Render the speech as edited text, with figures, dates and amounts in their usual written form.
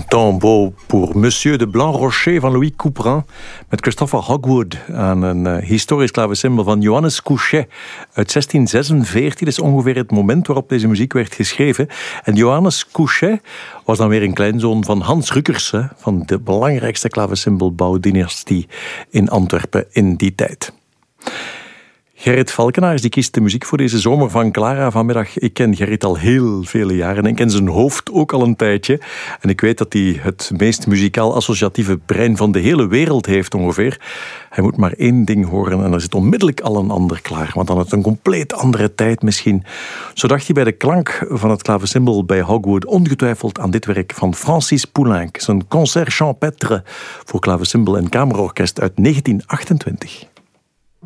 Tombeau pour Monsieur de Blanc-Rocher van Louis Couperin met Christopher Hogwood aan een historisch klavecimbal van Johannes Couchet uit 1646. Dat is ongeveer het moment waarop deze muziek werd geschreven. En Johannes Couchet was dan weer een kleinzoon van Hans Rukers, van de belangrijkste klavecimbalbouwdynastie in Antwerpen in die tijd. Gerrit Valkenaars die kiest de muziek voor deze zomer van Clara vanmiddag. Ik ken Gerrit al heel vele jaren en ik ken zijn hoofd ook al een tijdje. En ik weet dat hij het meest muzikaal-associatieve brein van de hele wereld heeft ongeveer. Hij moet maar één ding horen en er zit onmiddellijk al een ander klaar. Want dan uit een compleet andere tijd misschien. Zo dacht hij bij de klank van het klavecimbal bij Hogwood ongetwijfeld aan dit werk van Francis Poulenc. Zijn concert champêtre voor klavecimbal en kamerorkest uit 1928.